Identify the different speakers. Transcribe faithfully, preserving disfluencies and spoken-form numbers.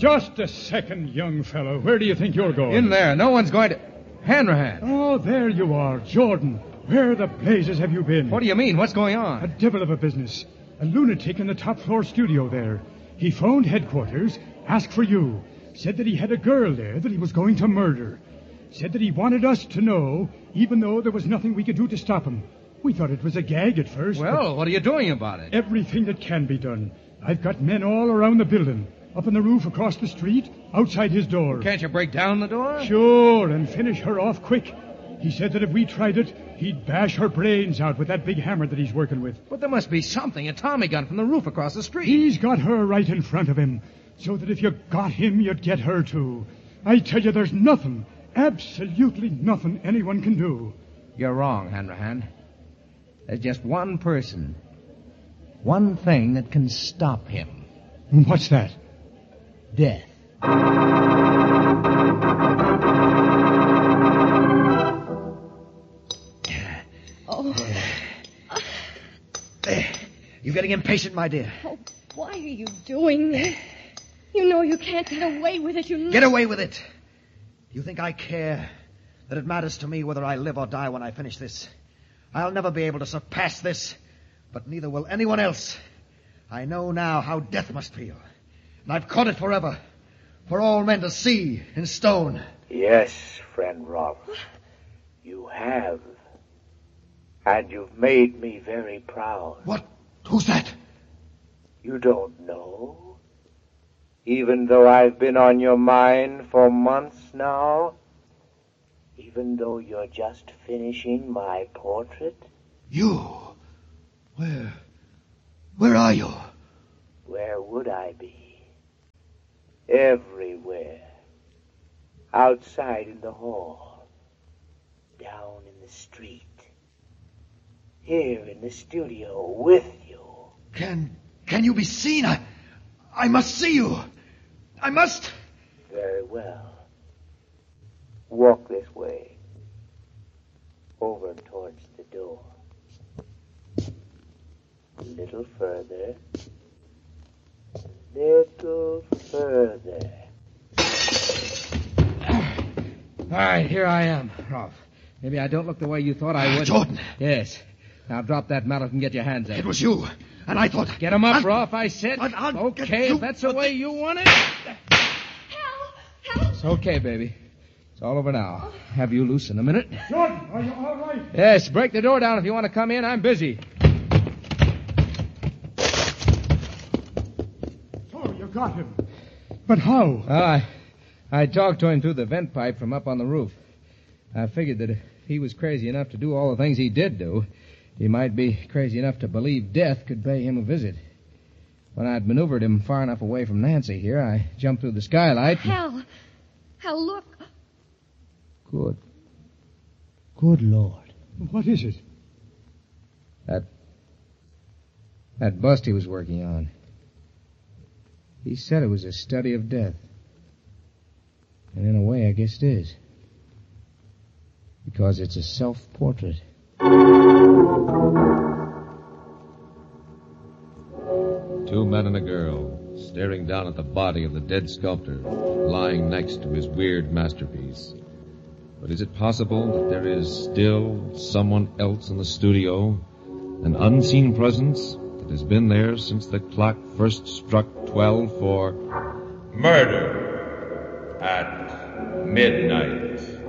Speaker 1: Just a second, young fellow. Where do you think you're going?
Speaker 2: In there. No one's going to... Hanrahan.
Speaker 1: Oh, there you are. Jordan, where the blazes have you been?
Speaker 2: What do you mean? What's going on?
Speaker 1: A devil of a business. A lunatic in the top floor studio there. He phoned headquarters, asked for you. Said that he had a girl there that he was going to murder. Said that he wanted us to know, even though there was nothing we could do to stop him. We thought it was a gag at first.
Speaker 2: Well, what are you doing about it?
Speaker 1: Everything that can be done. I've got men all around the building. Up on the roof across the street, outside his door.
Speaker 2: Can't you break down the door?
Speaker 1: Sure, and finish her off quick. He said that if we tried it, he'd bash her brains out with that big hammer that he's working with.
Speaker 2: But there must be something, a Tommy gun from the roof across the street.
Speaker 1: He's got her right in front of him, so that if you got him, you'd get her too. I tell you, there's nothing, absolutely nothing anyone can do.
Speaker 2: You're wrong, Hanrahan. There's just one person, one thing that can stop him.
Speaker 1: What's that?
Speaker 2: Death.
Speaker 3: Oh.
Speaker 2: You're getting impatient, my dear.
Speaker 3: Oh, why are you doing this? You know you can't get away with it. You know...
Speaker 4: Get away with it. Do you think I care that it matters to me whether I live or die when I finish this? I'll never be able to surpass this, but neither will anyone else. I know now how death must feel. And I've caught it forever, for all men to see in stone.
Speaker 5: Yes, friend Rolf, you have. And you've made me very proud.
Speaker 4: What? Who's that?
Speaker 5: You don't know? Even though I've been on your mind for months now? Even though you're just finishing my portrait?
Speaker 4: You? Where? Where are you?
Speaker 5: Where would I be? Everywhere. Outside in the hall. Down in the street. Here in the studio with you.
Speaker 4: Can, can you be seen? I, I must see you. I must.
Speaker 5: Very well. Walk this way. Over towards the door. A little further. Little further.
Speaker 2: All right, here I am, Rolf. Maybe I don't look the way you thought I would.
Speaker 4: Jordan.
Speaker 2: Yes. Now drop that mallet and get your hands up.
Speaker 4: It was you. And I thought...
Speaker 2: Get him up,
Speaker 4: I'll...
Speaker 2: Rolf, I said.
Speaker 4: I'll, I'll
Speaker 2: okay,
Speaker 4: you...
Speaker 2: if that's the way you want it.
Speaker 3: Help! Help!
Speaker 2: It's okay, baby. It's all over now. Have you loose in a minute?
Speaker 1: Jordan, are you all right?
Speaker 2: Yes, break the door down if you want to come in. I'm busy.
Speaker 1: So you got him. But how?
Speaker 2: Well, I, I talked to him through the vent pipe from up on the roof. I figured that if he was crazy enough to do all the things he did do, he might be crazy enough to believe death could pay him a visit. When I'd maneuvered him far enough away from Nancy here, I jumped through the skylight. And...
Speaker 3: Hal. Hal, look.
Speaker 2: Good. Good Lord.
Speaker 1: What is it?
Speaker 2: That... That bust he was working on. He said it was a study of death. And in a way, I guess it is. Because it's a self-portrait.
Speaker 6: Two men and a girl, staring down at the body of the dead sculptor, lying next to his weird masterpiece. But is it possible that there is still someone else in the studio, an unseen presence that has been there since the clock first struck twelve for
Speaker 7: murder at midnight?